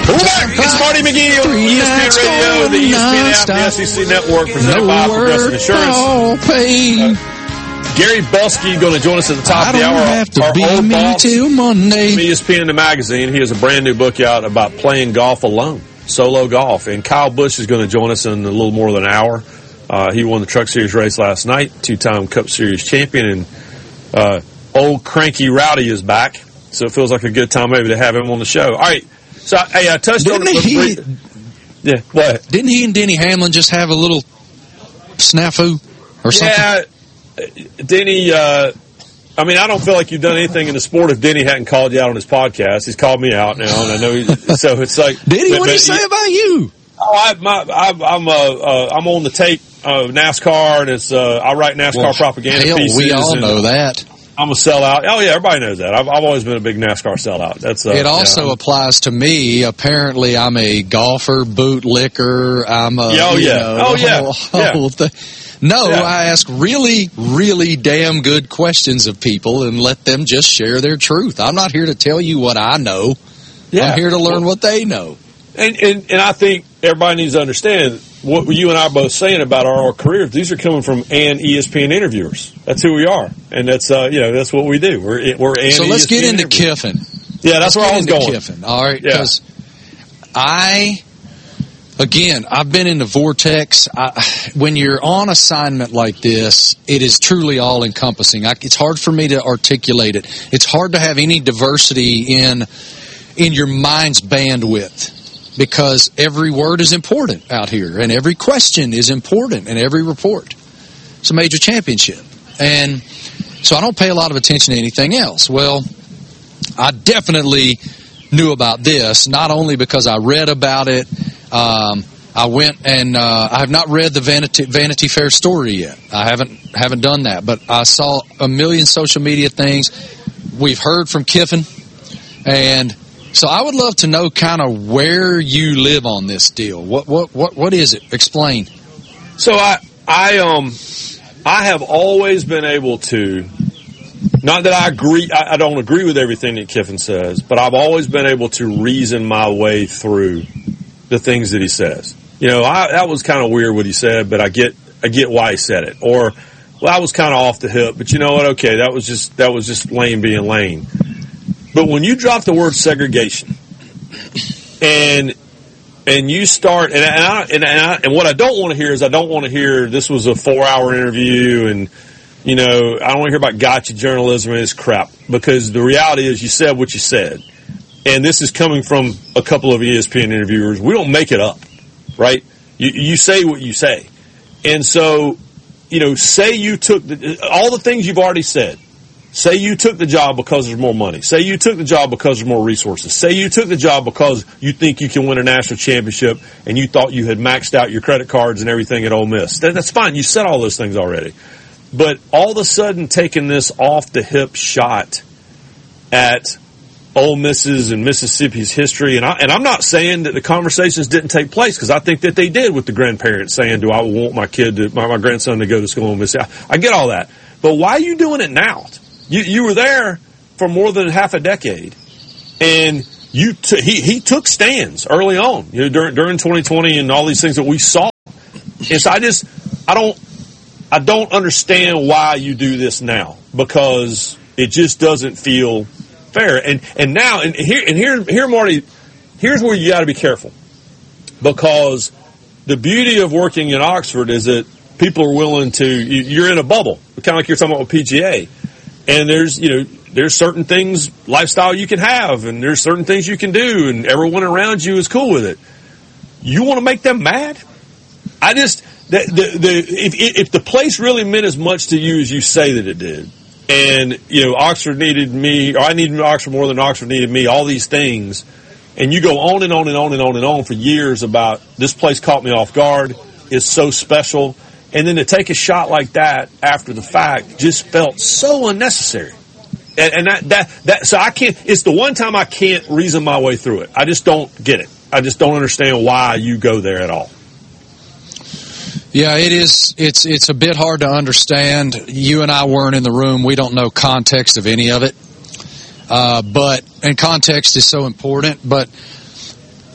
We're back. It's Marty McGee on ESPN Radio, the ESPN app, the SEC Network, presented by Progressive Insurance. Gary Belsky going to join us at the top of the hour. Our old boss from ESPN the magazine. He has a brand new book out about playing golf alone, solo golf. And Kyle Busch is going to join us in a little more than an hour. He won the Truck Series race last night, two-time Cup Series champion, and old cranky Rowdy is back. So it feels like a good time maybe to have him on the show. All right. So, hey, I touched on it. Yeah, what? Didn't he and Denny Hamlin just have a little snafu or something? Yeah, Denny, I mean, I don't feel like you've done anything in the sport if Denny hadn't called you out on his podcast. He's called me out now, and I know so it's like... Denny, what did he say about you? Oh, I'm on the tape of NASCAR, and it's I write NASCAR propaganda pieces. We all know that. I'm a sellout. Oh, yeah, everybody knows that. I've always been a big NASCAR sellout. That's it also applies to me. Apparently, I'm a golfer, bootlicker. I'm a... I ask really, really damn good questions of people and let them just share their truth. I'm not here to tell you what I know. Yeah. I'm here to learn what they know. And I think everybody needs to understand what you and I are both saying about our careers. These are coming from and ESPN interviewers. That's who we are, and that's that's what we do. We're and so let's ESPN get into interviewers. Kiffin. Yeah, that's where I was going. Kiffin, all right, because I've been in the vortex. When you're on assignment like this, it is truly all-encompassing. It's hard for me to articulate it. It's hard to have any diversity in your mind's bandwidth because every word is important out here, and every question is important, and every report. It's a major championship. And so I don't pay a lot of attention to anything else. Well, I definitely knew about this, not only because I read about it. I went and I have not read the Vanity Fair story yet. I haven't done that, but I saw a million social media things. We've heard from Kiffin, and so I would love to know kind of where you live on this deal. What is it? Explain. So I have always been able to. Not that I agree. I don't agree with everything that Kiffin says, but I've always been able to reason my way through the things that he says. You know, that was kind of weird what he said, but I get why he said it. Or, well, I was kind of off the hip, but you know what? Okay, that was just Lane being Lane. But when you drop the word segregation, and you start, and what I don't want to hear is I don't want to hear this was a 4-hour interview, and you know I don't want to hear about gotcha journalism and this crap, because the reality is you said what you said. And this is coming from a couple of ESPN interviewers. We don't make it up, right? You say what you say. And so, you know, say you took all the things you've already said. Say you took the job because there's more money. Say you took the job because there's more resources. Say you took the job because you think you can win a national championship and you thought you had maxed out your credit cards and everything at Ole Miss. That's fine. You said all those things already. But all of a sudden taking this off-the-hip shot at Ole Miss's and Mississippi's history, and I'm not saying that the conversations didn't take place, because I think that they did with the grandparents saying, do I want my grandson to go to school in Mississippi? I get all that. But why are you doing it now? You were there for more than half a decade, and he took stands early on, you know, during 2020 and all these things that we saw. And so I don't understand why you do this now, because it just doesn't feel fair. And now here, Marty, here's where you got to be careful, because the beauty of working in Oxford is that people are willing to. You're in a bubble, kind of like you're talking about with PGA, and there's certain things, lifestyle you can have, and there's certain things you can do, and everyone around you is cool with it. You want to make them mad? If the place really meant as much to you as you say that it did, and you know Oxford needed me, or I needed Oxford more than Oxford needed me, all these things, and you go on and on and on and on and on for years about this place caught me off guard, it's so special, and then to take a shot like that after the fact just felt so unnecessary. And so I can't. It's the one time I can't reason my way through it. I just don't get it. I just don't understand why you go there at all. Yeah, it is. It's a bit hard to understand. You and I weren't in the room. We don't know context of any of it. And context is so important. But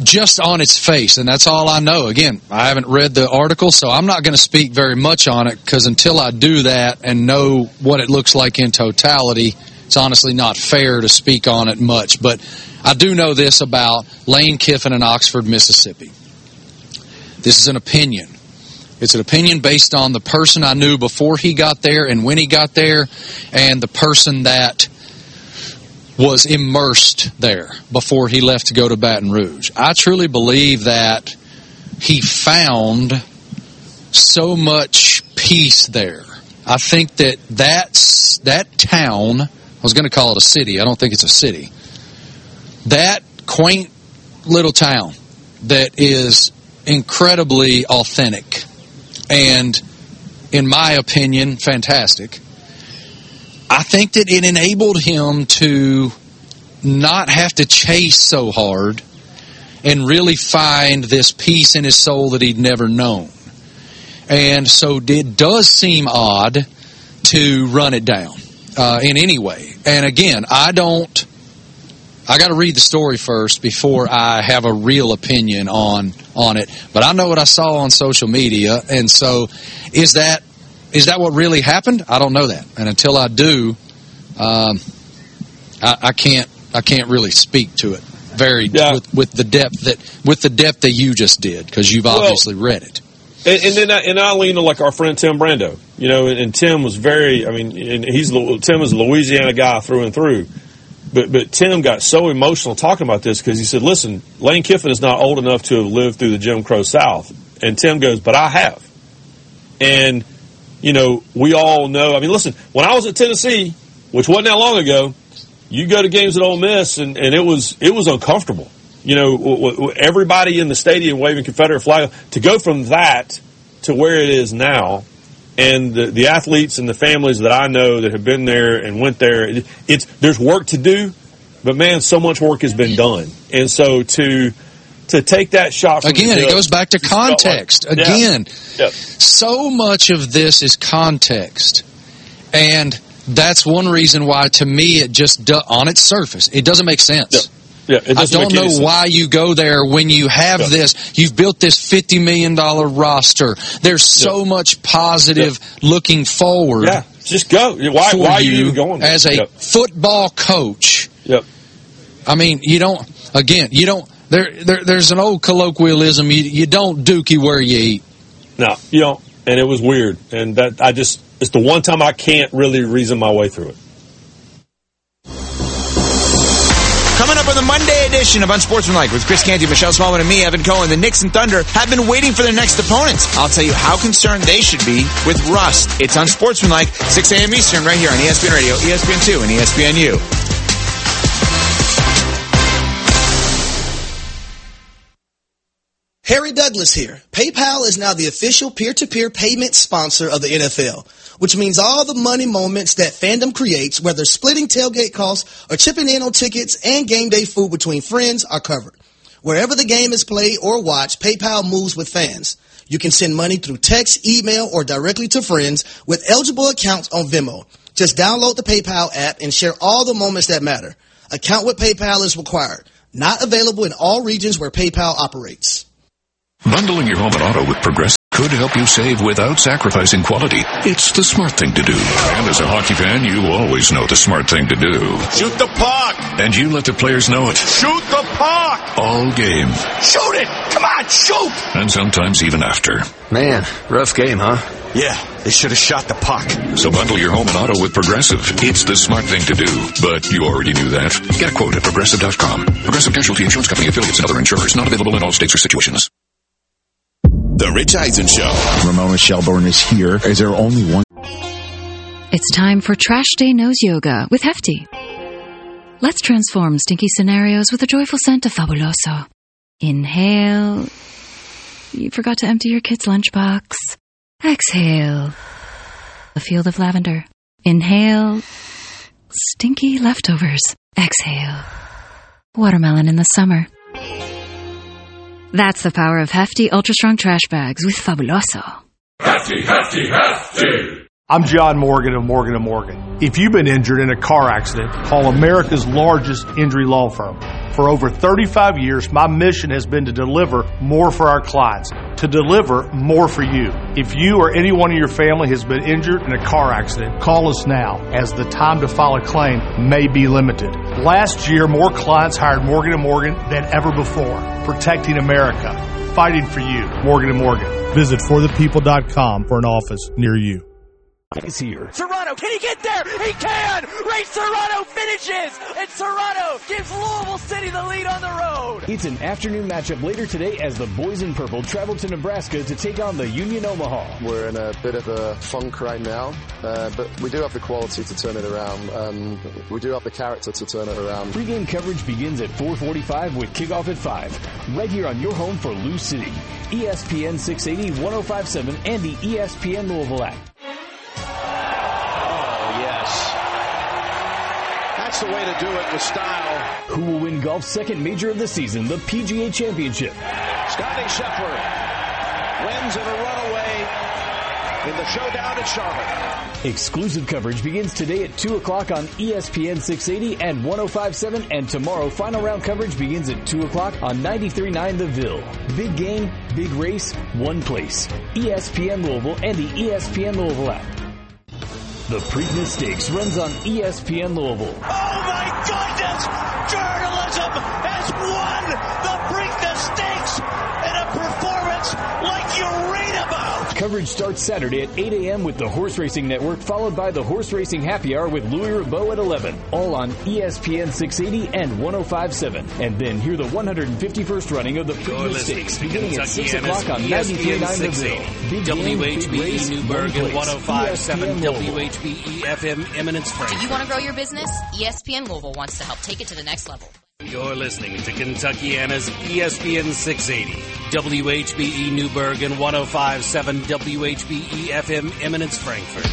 just on its face, and that's all I know. Again, I haven't read the article, so I'm not going to speak very much on it, because until I do that and know what it looks like in totality, it's honestly not fair to speak on it much. But I do know this about Lane Kiffin in Oxford, Mississippi. This is an opinion. It's an opinion based on the person I knew before he got there and when he got there, and the person that was immersed there before he left to go to Baton Rouge. I truly believe that he found so much peace there. I think that town, I was going to call it a city, I don't think it's a city, that quaint little town that is incredibly authentic and, in my opinion, fantastic. I think that it enabled him to not have to chase so hard and really find this peace in his soul that he'd never known. And so it does seem odd to run it down in any way. And again, I got to read the story first before I have a real opinion on it. But I know what I saw on social media, and so is that what really happened? I don't know that, and until I do, I can't really speak to it with the depth that you just did, because you've obviously read it. And I lean on, like, our friend Tim Brando, and Tim was very, and Tim is a Louisiana guy through and through. But Tim got so emotional talking about this, because he said, listen, Lane Kiffin is not old enough to have lived through the Jim Crow South. And Tim goes, but I have. And, we all know, listen, when I was at Tennessee, which wasn't that long ago, you go to games at Ole Miss, and it was uncomfortable. Everybody in the stadium waving Confederate flag. To go from that to where it is now, and the athletes and the families that I know that have been there and went there, there's work to do, but man, so much work has been done. And so to take that shot from again, it goes back to context. Again, so much of this is context, and that's one reason why, to me, it just on its surface, it doesn't make sense. I don't know why you go there when you have this. You've built this $50 million roster. There's so much positive looking forward. Yeah, just go. Why are you even going there? As a football coach? You don't. There's an old colloquialism. You don't dookie where you eat. No, you don't. And it was weird. And it's the one time I can't really reason my way through it. Coming up on the Monday edition of Unsportsmanlike with Chris Canty, Michelle Smallman, and me, Evan Cohen, the Knicks and Thunder have been waiting for their next opponents. I'll tell you how concerned they should be with rust. It's Unsportsmanlike, 6 a.m. Eastern, right here on ESPN Radio, ESPN2, and ESPNU. Harry Douglas here. PayPal is now the official peer-to-peer payment sponsor of the NFL, which means all the money moments that fandom creates, whether splitting tailgate costs or chipping in on tickets and game day food between friends, are covered. Wherever the game is played or watched, PayPal moves with fans. You can send money through text, email, or directly to friends with eligible accounts on Venmo. Just download the PayPal app and share all the moments that matter. Account with PayPal is required. Not available in all regions where PayPal operates. Bundling your home and auto with Progressive could help you save without sacrificing quality. It's the smart thing to do. And as a hockey fan, you always know the smart thing to do. Shoot the puck! And you let the players know it. Shoot the puck! All game. Shoot it! Come on, shoot! And sometimes even after. Man, rough game, huh? Yeah, they should have shot the puck. So bundle your home and auto with Progressive. It's the smart thing to do. But you already knew that. Get a quote at Progressive.com. Progressive Casualty Insurance Company, affiliates, and other insurers. Not available in all states or situations. The Rich Eisen Show. Ramona Shelburne is here. Is there only one? It's time for Trash Day Nose Yoga with Hefty. Let's transform stinky scenarios with a joyful scent of Fabuloso. Inhale. You forgot to empty your kid's lunchbox. Exhale. A field of lavender. Inhale. Stinky leftovers. Exhale. Watermelon in the summer. That's the power of Hefty Ultra Strong Trash Bags with Fabuloso. Hefty, Hefty, Hefty! I'm John Morgan of Morgan & Morgan. If you've been injured in a car accident, call America's largest injury law firm. For over 35 years, my mission has been to deliver more for our clients, to deliver more for you. If you or anyone in your family has been injured in a car accident, call us now, as the time to file a claim may be limited. Last year, more clients hired Morgan & Morgan than ever before, protecting America, fighting for you. Morgan & Morgan. Visit forthepeople.com for an office near you. Is here. Serrano, can he get there? He can! Ray Serrano finishes! And Serrano gives Louisville City the lead on the road! It's an afternoon matchup later today as the Boys in Purple travel to Nebraska to take on the Union Omaha. We're in a bit of a funk right now, but we do have the quality to turn it around. We do have the character to turn it around. Pre-game coverage begins at 4:45 with kickoff at 5. Right here on your home for Lou City. ESPN 680, 105.7, and the ESPN Louisville app. That's the way to do it with style. Who will win golf's second major of the season, the PGA Championship? Scottie Scheffler wins in a runaway in the showdown at Charlotte. Exclusive coverage begins today at 2 o'clock on ESPN 680 and 105.7, and tomorrow final round coverage begins at 2 o'clock on 93.9 The Ville. Big game, big race, one place. ESPN Louisville and the ESPN Louisville app. The Preakness Stakes runs on ESPN Louisville. Oh my goodness! Journalism has won the Preakness Stakes in a performance like you read about! Coverage starts Saturday at 8 a.m. with the Horse Racing Network, followed by the Horse Racing Happy Hour with Louis Rabot at 11. All on ESPN 680 and 105.7. And then hear the 151st running of the Preakness Stakes beginning at 6 o'clock on 93.9 The Ville. WHBE Newburgh and 105.7 WHBE FM Eminence Frank. Do you want to grow your business? ESPN Louisville wants to help take it to the next level. You're listening to Kentuckiana's ESPN 680, WHBE Newburgh and 105.7 WHBE FM Eminence Frankfurt.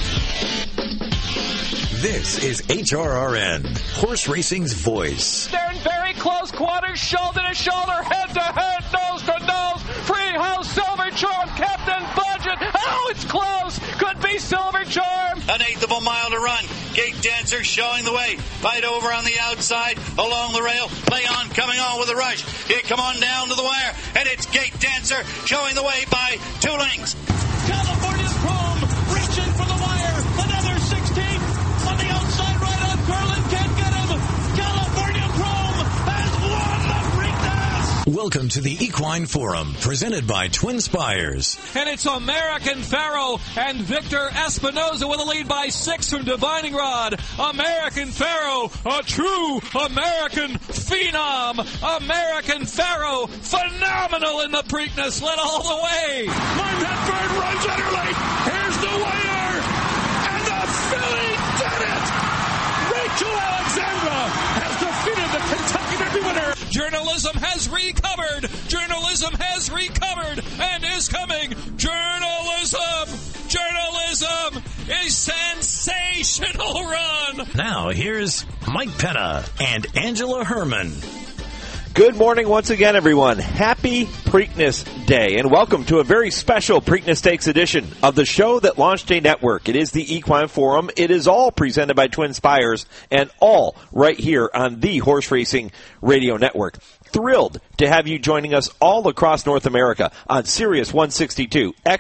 This is HRRN, horse racing's voice. They're in very close quarters, shoulder to shoulder, head to head, nose to nose. Free House, Silver Charm, Captain Budget. Oh, it's close. Could be Silver Charm. An eighth of a mile to run. Gate Dancer showing the way. Right over on the outside, along the rail. Leon coming on with a rush. Here, come on down to the wire. And it's Gate Dancer showing the way by 2 lengths. California Chrome reaching for the wire. Another 16 on the outside right on Curlin. Can't get him. California Chrome has won the Preakness. Welcome to the Equine Forum, presented by Twin Spires. And it's American Pharoah and Victor Espinoza with a lead by 6 from Divining Rod. American Pharoah, a true American phenom. American Pharoah, phenomenal in the Preakness, led all the way. Mark Hepburn runs at her late. Here's the wire. And the filly did it. Rachel Alexandra has defeated the Kentucky Derby winner. Journalism has recovered. Journalism has recovered and is coming. Journalism, a sensational run. Now here's Mike Penna and Angela Herman. Good morning once again, everyone. Happy Preakness Day, and welcome to a very special Preakness Stakes edition of the show that launched a network. It is the Equine Forum. It is all presented by Twin Spires, and all right here on the Horse Racing Radio Network. Thrilled to have you joining us all across North America on Sirius 162,